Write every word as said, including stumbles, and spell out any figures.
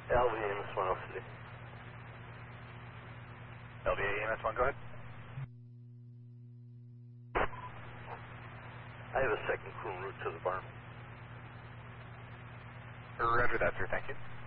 L V A E M S one, Elk City. L V A E M S one, go ahead. I have a second crew en route to the barn. Roger that, sir. Thank you.